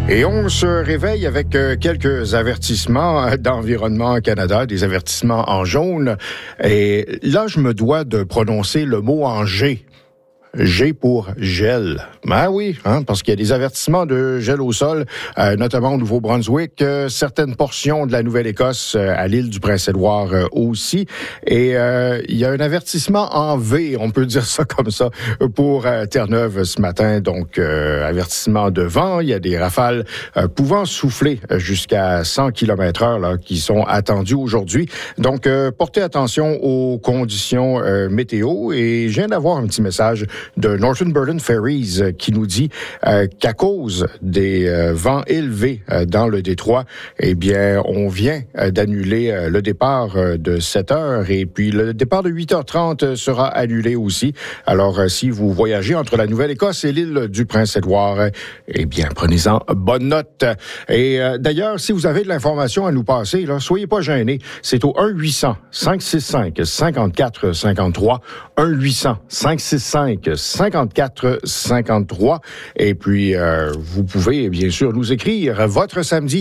Et on se réveille avec quelques avertissements d'Environnement Canada, des avertissements en jaune. Et là, je me dois de prononcer le mot en G. G pour gel. Ben oui, parce qu'il y a des avertissements de gel au sol, notamment au Nouveau-Brunswick, certaines portions de la Nouvelle-Écosse, à l'île du Prince-Édouard aussi. Et il y a un avertissement en V, on peut dire ça comme ça, pour Terre-Neuve ce matin. Donc, avertissement de vent, il y a des rafales pouvant souffler jusqu'à 100 km/h là, qui sont attendues aujourd'hui. Donc, portez attention aux conditions météo. Et je viens d'avoir un petit message de Northern Ferries qui nous dit qu'à cause des vents élevés dans le détroit, eh bien, on vient d'annuler le départ de 7 heures et puis le départ de 8h30 sera annulé aussi. Alors, si vous voyagez entre la Nouvelle-Écosse et l'île du Prince-Édouard, eh bien, prenez-en bonne note. Et d'ailleurs, si vous avez de l'information à nous passer, là, soyez pas gênés. C'est au 1-800-565-5453, 1-800-565-5453. Et puis, vous pouvez, bien sûr, nous écrire votre samedi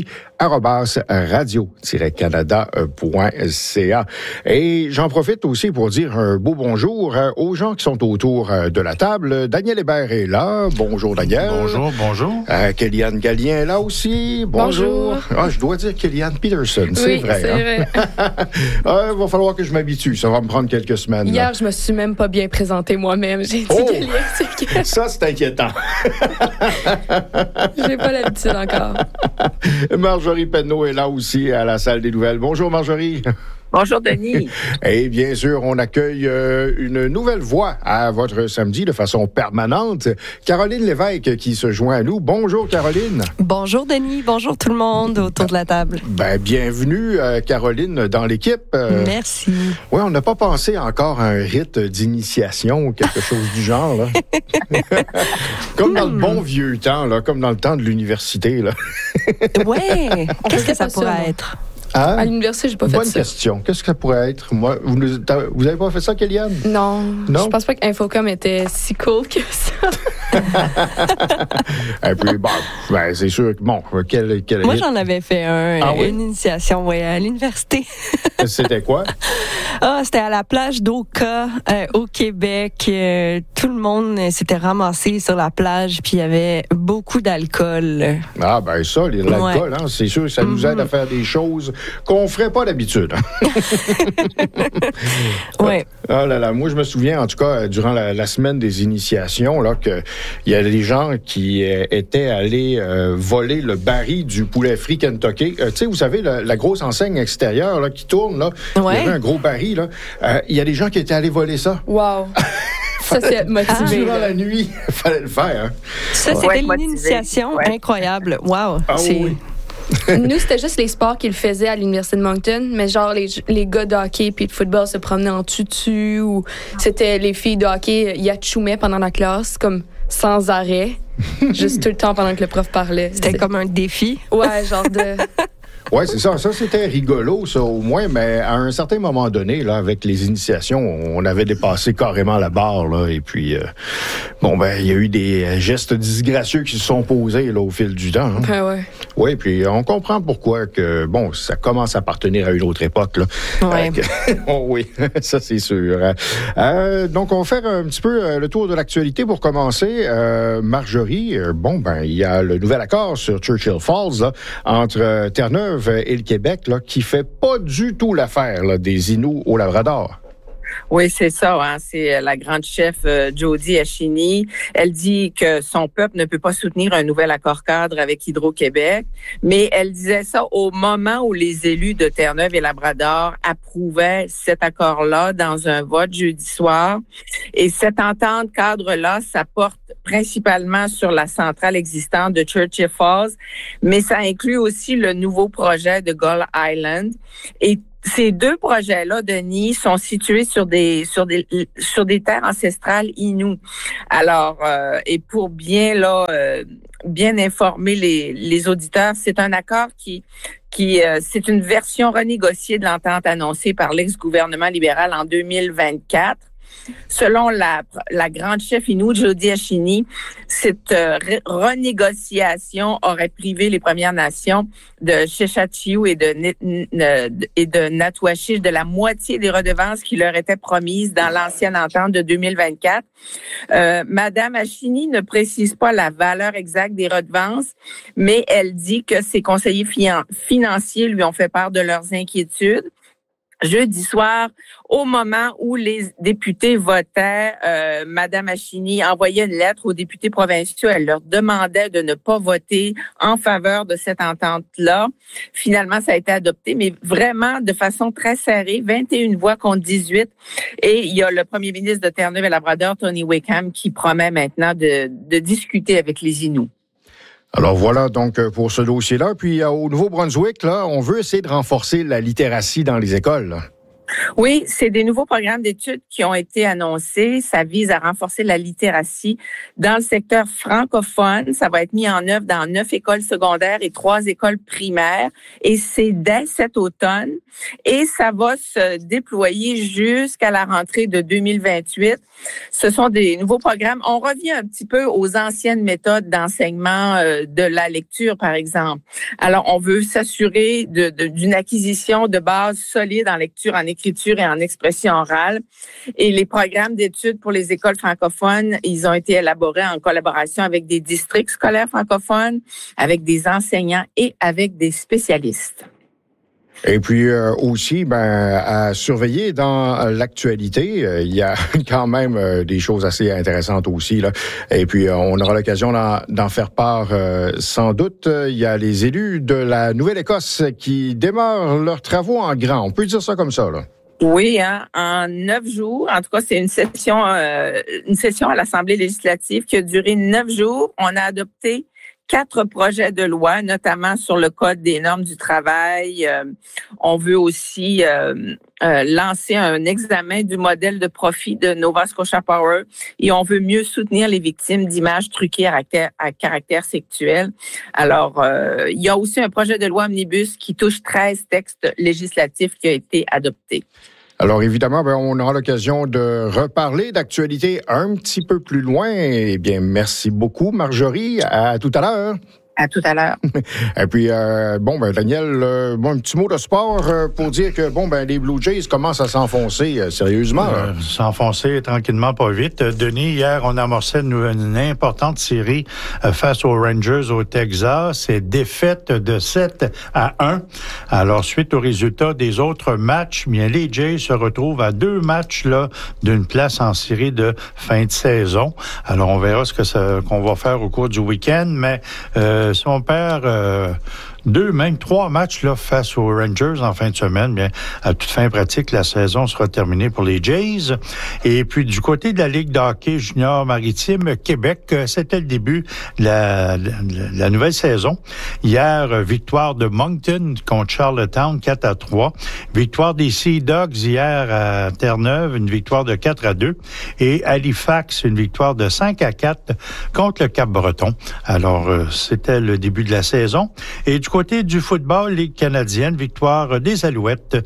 @radio-canada.ca. Et j'en profite aussi pour dire un beau bonjour aux gens qui sont autour de la table. Daniel Hébert est là. Bonjour, Daniel. Bonjour, bonjour. Kellyanne Gallien est là aussi. Bonjour. Ah, je dois dire Kellyanne Peterson, c'est vrai. C'est vrai. Il va falloir que je m'habitue. Ça va me prendre quelques semaines. Hier, je me suis même pas bien présentée moi-même. J'ai dit Kellyanne. Ça, c'est inquiétant. J'ai pas l'habitude encore. Marjorie Penneau est là aussi à la salle des nouvelles. Bonjour, Marjorie. Bonjour, Denis. Et bien sûr, on accueille une nouvelle voix à votre samedi de façon permanente. Caroline Lévesque qui se joint à nous. Bonjour, Caroline. Bonjour, Denis. Bonjour tout le monde autour de la table. Ben, bienvenue, Caroline, dans l'équipe. Merci. Oui, on n'a pas pensé encore à un rite d'initiation ou quelque chose du genre, là. Comme dans le bon vieux temps, là, comme dans le temps de l'université, là. Ouais. Qu'est-ce que ça pourrait être? À l'université, j'ai pas fait ça. Bonne question. Qu'est-ce que ça pourrait être? Moi, vous avez pas fait ça, Kellyanne? Non. Je pense pas qu'Infocom était si cool que ça. Et puis, c'est sûr que, bon, Moi, j'en avais fait une initiation, à l'université. C'était quoi? C'était à la plage d'Oka, au Québec. Tout le monde s'était ramassé sur la plage, puis il y avait beaucoup d'alcool. Ah, ben ça, l'alcool, ouais. C'est sûr que ça nous aide à faire des choses qu'on ferait pas d'habitude. Oui. Ah là là, moi, je me souviens, en tout cas, durant la semaine des initiations, là, qu'il y a des gens qui étaient allés voler le baril du poulet frit Kentucky. Tu sais, vous savez, la grosse enseigne extérieure là, qui tourne, là, il y avait un gros baril. Là. Il y a des gens qui étaient allés voler ça. Wow! Ça, c'est motivé. Durant la nuit, il fallait le faire. Hein. Ça, c'était une initiation incroyable. Wow! Ah, oui. Nous, c'était juste les sports qu'ils faisaient à l'Université de Moncton, mais genre les gars de hockey puis de football se promenaient en tutu ou c'était les filles de hockey yachoumaient pendant la classe, comme sans arrêt, juste tout le temps pendant que le prof parlait. C'était comme un défi. Ouais, genre de... Oui, c'est ça. Ça, c'était rigolo, ça, au moins. Mais à un certain moment donné, là, avec les initiations, on avait dépassé carrément la barre, là. Et puis, il y a eu des gestes disgracieux qui se sont posés, là, au fil du temps. Hein. Ah ouais. Oui, puis on comprend pourquoi que, ça commence à appartenir à une autre époque, là. Ouais. Oui, ça, c'est sûr. Donc, on va faire un petit peu le tour de l'actualité pour commencer. Marjorie, il y a le nouvel accord sur Churchill Falls, là, entre Terre-Neuve et le Québec, là, qui fait pas du tout l'affaire là, des Inuits au Labrador. Oui, c'est ça. Hein. C'est la grande chef Jody Achini. Elle dit que son peuple ne peut pas soutenir un nouvel accord-cadre avec Hydro-Québec, mais elle disait ça au moment où les élus de Terre-Neuve et Labrador approuvaient cet accord-là dans un vote jeudi soir. Et cette entente cadre-là, ça porte principalement sur la centrale existante de Churchill Falls, mais ça inclut aussi le nouveau projet de Gull Island. Et ces deux projets-là, Denis, sont situés sur des terres ancestrales Inuits. Alors, et pour bien informer les auditeurs, c'est un accord qui c'est une version renégociée de l'entente annoncée par l'ex-gouvernement libéral en 2024. Selon la grande chef Innu, Jodi Achini, cette renégociation aurait privé les Premières Nations de Sheshatshiu et de Natwachish de la moitié des redevances qui leur étaient promises dans l'ancienne entente de 2024. Madame Achini ne précise pas la valeur exacte des redevances, mais elle dit que ses conseillers financiers lui ont fait part de leurs inquiétudes. Jeudi soir, au moment où les députés votaient, Madame Achini envoyait une lettre aux députés provinciaux. Elle leur demandait de ne pas voter en faveur de cette entente-là. Finalement, ça a été adopté, mais vraiment de façon très serrée, 21 voix contre 18. Et il y a le premier ministre de Terre-Neuve et Labrador, Tony Wickham, qui promet maintenant de discuter avec les Inuits. Alors voilà donc pour ce dossier-là. Puis au Nouveau-Brunswick, là, on veut essayer de renforcer la littératie dans les écoles. Là. Oui, c'est des nouveaux programmes d'études qui ont été annoncés. Ça vise à renforcer la littératie dans le secteur francophone. Ça va être mis en œuvre dans 9 écoles secondaires et 3 écoles primaires. Et c'est dès cet automne. Et ça va se déployer jusqu'à la rentrée de 2028. Ce sont des nouveaux programmes. On revient un petit peu aux anciennes méthodes d'enseignement de la lecture, par exemple. Alors, on veut s'assurer d'une acquisition de bases solides en lecture, en écriture et en expression orale. Et les programmes d'études pour les écoles francophones, ils ont été élaborés en collaboration avec des districts scolaires francophones, avec des enseignants et avec des spécialistes. Et puis aussi, à surveiller dans l'actualité, il y a quand même des choses assez intéressantes aussi, là. Et puis, on aura l'occasion d'en faire part sans doute. Il y a les élus de la Nouvelle-Écosse qui démarrent leurs travaux en grand. On peut dire ça comme ça, là. Oui, en 9 jours. En tout cas, c'est une session à l'Assemblée législative qui a duré 9 jours. On a adopté 4 projets de loi, notamment sur le Code des normes du travail. On veut aussi lancer un examen du modèle de profit de Nova Scotia Power et on veut mieux soutenir les victimes d'images truquées à caractère sexuel. Alors, il y a aussi un projet de loi omnibus qui touche 13 textes législatifs qui a été adopté. Alors évidemment, on aura l'occasion de reparler d'actualité un petit peu plus loin. Eh bien, merci beaucoup, Marjorie. À tout à l'heure. À tout à l'heure. Et puis, Daniel, un petit mot de sport pour dire que, les Blue Jays commencent à s'enfoncer sérieusement. S'enfoncer tranquillement, pas vite. Denis, hier, on amorçait une importante série face aux Rangers au Texas. C'est défaite de 7-1. Alors, suite aux résultats des autres matchs, bien, les Jays se retrouvent à 2 matchs là d'une place en série de fin de saison. Alors, on verra qu'on va faire au cours du week-end, mais si on perd 2, même 3 matchs là, face aux Rangers en fin de semaine, bien, à toute fin pratique, la saison sera terminée pour les Jays. Et puis, du côté de la Ligue de hockey junior maritime Québec, c'était le début de la nouvelle saison. Hier, victoire de Moncton contre Charlottetown, 4-3. Victoire des Sea Dogs hier à Terre-Neuve, une victoire de 4-2. Et Halifax, une victoire de 5-4 contre le Cap-Breton. Alors, c'était le début de la saison. Et du côté du football, Ligue canadienne, victoire des Alouettes,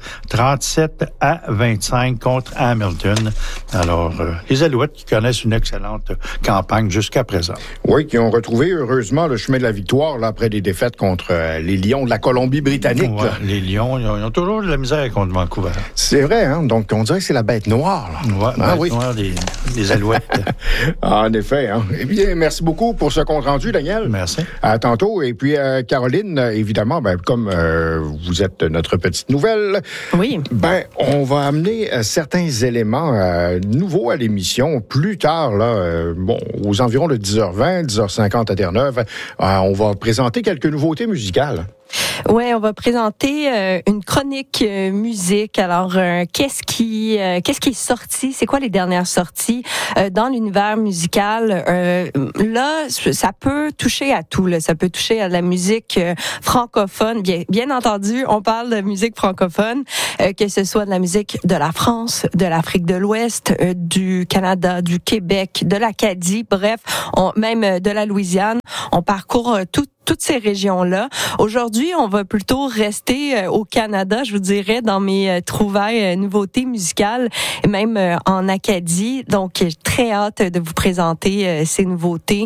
37-25 contre Hamilton. Alors, les Alouettes qui connaissent une excellente campagne jusqu'à présent. Oui, qui ont retrouvé heureusement le chemin de la victoire là, après des défaites contre les Lions de la Colombie-Britannique. Ouais, les Lions, ils ont toujours de la misère contre Vancouver. C'est vrai, hein? Donc on dirait que c'est la bête noire. Là. Ouais, bête noire des Alouettes. En effet. Hein? Eh bien, merci beaucoup pour ce compte-rendu, Daniel. Merci. À tantôt. Et puis, Caroline, évidemment, comme vous êtes notre petite nouvelle, oui. On va amener certains éléments nouveaux à l'émission plus tard, là, aux environs de 10h20, 10h50 à Terre-Neuve. On va présenter quelques nouveautés musicales. Ouais, on va présenter une chronique musique. Alors, qu'est-ce qui est sorti? C'est quoi les dernières sorties dans l'univers musical? Là, ça peut toucher à tout. Là. Ça peut toucher à la musique francophone. Bien entendu, on parle de musique francophone, que ce soit de la musique de la France, de l'Afrique de l'Ouest, du Canada, du Québec, de l'Acadie, bref, même de la Louisiane. On parcourt toute toutes ces régions-là. Aujourd'hui, on va plutôt rester au Canada, je vous dirais, dans mes trouvailles nouveautés musicales, et même en Acadie. Donc, très hâte de vous présenter ces nouveautés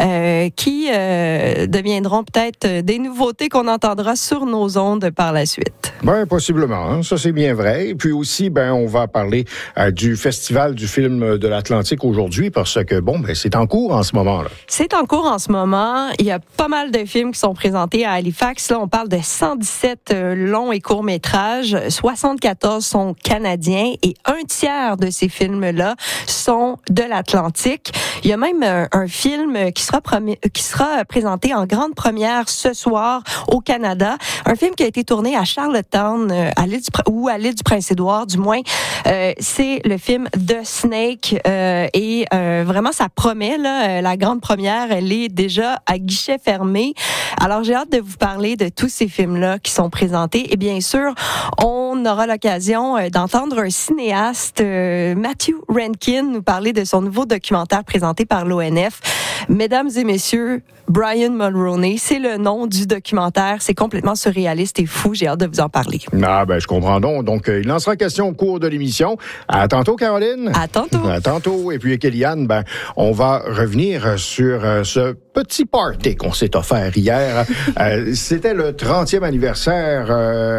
qui deviendront peut-être des nouveautés qu'on entendra sur nos ondes par la suite. Ben, possiblement. Hein? Ça, c'est bien vrai. Et puis aussi, on va parler du Festival du film de l'Atlantique aujourd'hui parce que, c'est en cours en ce moment-là. C'est en cours en ce moment. Il y a pas mal de films qui sont présentés à Halifax. Là, on parle de 117 longs et courts-métrages. 74 sont canadiens et un tiers de ces films-là sont de l'Atlantique. Il y a même un film qui sera présenté en grande première ce soir au Canada. Un film qui a été tourné à Charlottetown, à l'île du Prince-Édouard, du moins. C'est le film The Snake et vraiment, ça promet, là, la grande première, elle est déjà à guichet fermé. Alors, j'ai hâte de vous parler de tous ces films-là qui sont présentés. Et bien sûr, on aura l'occasion d'entendre un cinéaste, Matthew Rankin, nous parler de son nouveau documentaire présenté par l'ONF. Mesdames et messieurs, Brian Mulroney, c'est le nom du documentaire. C'est complètement surréaliste et fou. J'ai hâte de vous en parler. Je comprends donc. Donc, il en sera question au cours de l'émission. À tantôt, Caroline. À tantôt. À tantôt. Et puis, Kéliane, on va revenir sur ce petit party qu'on s'est offert hier. C'était le 30e anniversaire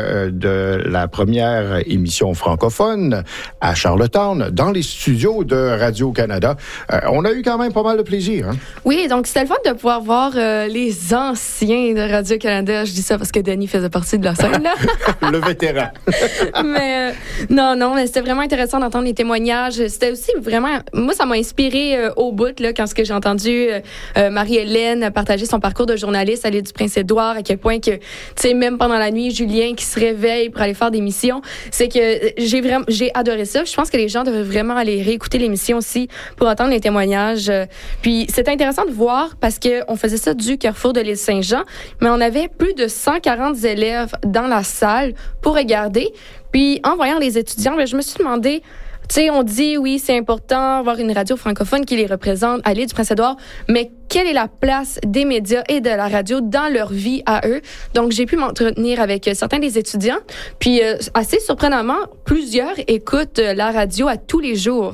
de la première émission francophone à Charlottetown, dans les studios de Radio-Canada. On a eu quand même pas mal de plaisir. Hein? Oui, donc c'était le fun de pouvoir voir les anciens de Radio-Canada. Je dis ça parce que Denis faisait partie de la scène, là. Le vétéran. Mais mais c'était vraiment intéressant d'entendre les témoignages. C'était aussi vraiment... Moi, ça m'a inspiré au bout, là, quand j'ai entendu Marie-Hélène partager son parcours de journaliste à l'île du Prince-Édouard, à quel point que, tu sais, même pendant la nuit, Julien qui se réveille pour aller faire des missions, c'est que j'ai adoré ça. Je pense que les gens devraient vraiment aller réécouter l'émission aussi pour entendre les témoignages. Puis c'était intéressant de voir parce qu'on faisait ça du Carrefour de l'île Saint-Jean, mais on avait plus de 140 élèves dans la salle pour regarder. Puis en voyant les étudiants, je me suis demandé, tu sais, on dit, oui, c'est important d'avoir une radio francophone qui les représente à l'île du Prince-Édouard, mais quelle est la place des médias et de la radio dans leur vie à eux? Donc, j'ai pu m'entretenir avec certains des étudiants. Puis, assez surprenamment, plusieurs écoutent la radio à tous les jours.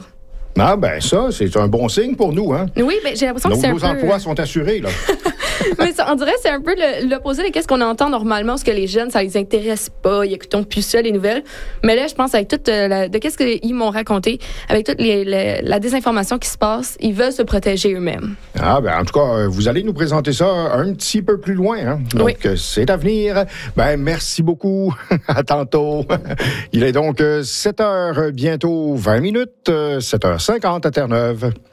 Ça, c'est un bon signe pour nous, hein? Oui, j'ai l'impression que c'est un peu... Nos emplois sont assurés, là. Mais on dirait que c'est un peu l'opposé de qu'est-ce qu'on entend normalement, parce que les jeunes, ça les intéresse pas, ils écoutent plus ça, les nouvelles. Mais là, je pense avec toute de qu'est-ce qu'ils m'ont raconté, avec toute la désinformation qui se passe, ils veulent se protéger eux-mêmes. En tout cas, vous allez nous présenter ça un petit peu plus loin, hein? Donc, oui. C'est à venir. Merci beaucoup. À tantôt. Il est donc 7h, bientôt 20 minutes, 7h50 à Terre-Neuve.